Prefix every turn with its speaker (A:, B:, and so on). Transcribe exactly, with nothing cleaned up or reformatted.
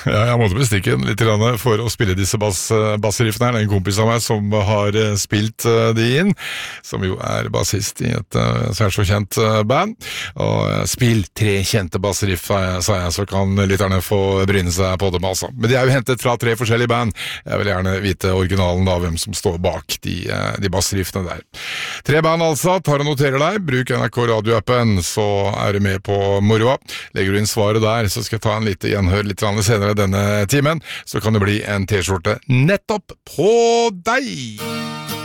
A: Ja, jeg måtte bestikke den litt grann for å spille disse bass, bassriffene her. Det er en kompis av meg som har spilt de inn, som jo er bassist i et svært så kjent band. Og spill tre kjente bassriff, sa jeg, så kan lytterne få bryne seg på dem altså. Men de er jo hentet fra tre forskjellige band. Jeg vil gjerne vite originalen da, hvem som står bak de, de bassriffene der. Tre band altså, tar og noterer deg. Bruk N R K radioappen, så er du med på moroa. Legger du inn svaret der, så skal jeg ta en lite gjenhør litt senere denne timen, så kan det bli en t-skjorte nettopp på deg!